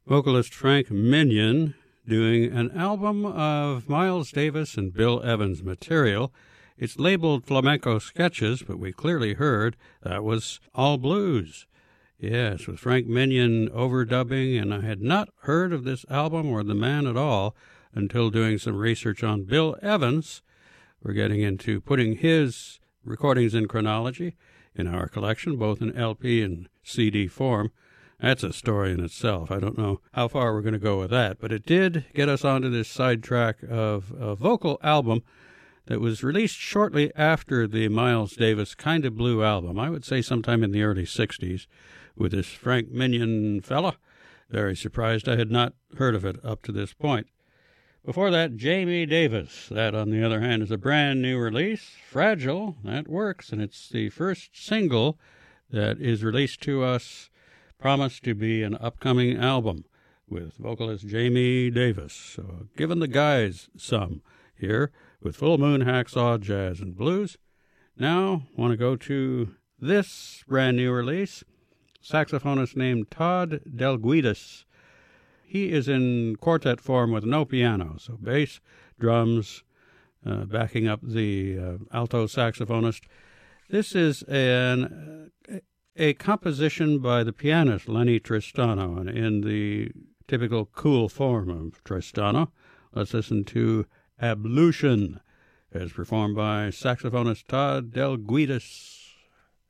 vocalist Frank Minion doing an album of Miles Davis and Bill Evans material. It's labeled Flamenco Sketches, but we clearly heard that was all blues. Yes, with Frank Minion overdubbing, and I had not heard of this album or the man at all until doing some research on Bill Evans. We're getting into putting his recordings in chronology in our collection, both in LP and CD form. That's a story in itself. I don't know how far we're going to go with that, but it did get us onto this sidetrack of a vocal album that was released shortly after the Miles Davis Kinda Blue album. I would say sometime in the early 60s with this Frank Minion fella. Very surprised I had not heard of it up to this point. Before that, Jamie Davis. That, on the other hand, is a brand new release. Fragile, that works, and it's the first single that is released to us, promised to be an upcoming album with vocalist Jamie Davis. So giving the guys some here with Full Moon Hacksaw Jazz and Blues. Now, want to go to this brand new release. Saxophonist named Todd Delguidas. He is in quartet form with no piano, so bass, drums, backing up the alto saxophonist. This is a composition by the pianist Lenny Tristano, and in the typical cool form of Tristano. Let's listen to Ablution, as performed by saxophonist Todd Delguidas.